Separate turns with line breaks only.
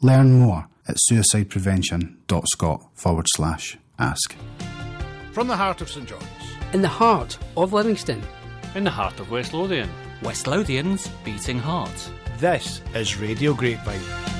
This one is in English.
Learn more at suicideprevention.scot/ask.
From the heart of St John's.
In the heart of Livingston.
In the heart of West Lothian.
West Lothian's beating heart.
This is Radio Grapevine.